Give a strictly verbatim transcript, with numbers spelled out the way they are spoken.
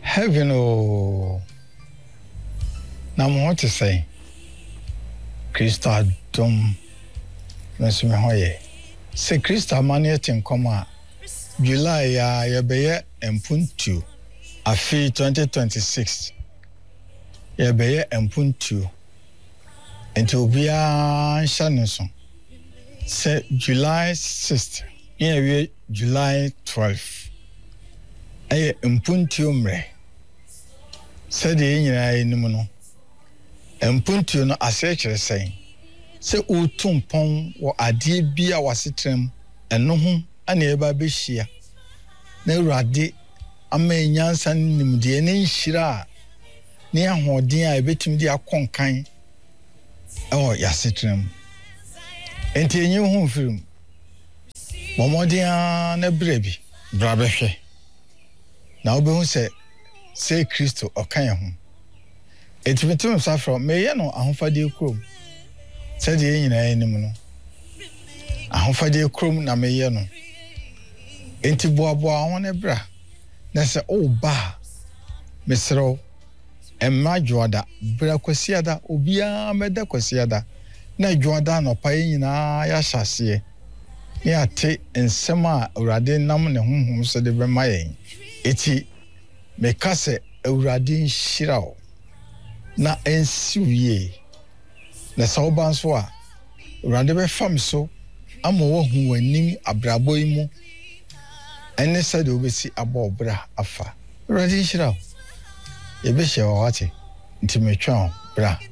Heaven oh. Na mo want to say Krista dom nso me hoye. Se Krista mane tin koma July ya ye beye empuntu afi twenty twenty-six. Ye beye empuntu. Enti obia hya ne so. Se July sixth, ye we July twelfth. Aye empuntu mre. Se de nyina enim no. Empuntu no asechere sen. Se utumpon wo ade bia wasetrem eno ho ana eba behia. Na urade ama nyansa nimde ne nhira ne ahoden a ebetim di akonkan oh yasetrem. Enti enyi ho film. Momodia na brebi bra behwe. Na obehu se se Kristo okan ho. Enti metum safro meye no ahofade krom. Se de nyina enim no. Ahofade krom na meye no. Enti boaboa ho ne bra. Na se o ba mesro emma joada bra kwasiada obia meda kwasiada na joada no pa nyina ya hyase ne ate ensem a urade nam ne honhom so de bema yen eti me kase urade nhirao na ensiwie na sawban so a urade be fam so ama wo hu wanim abrabo imu ene sade obesi abo bra afa urade nhirao ebe hye wawate nti metwa bra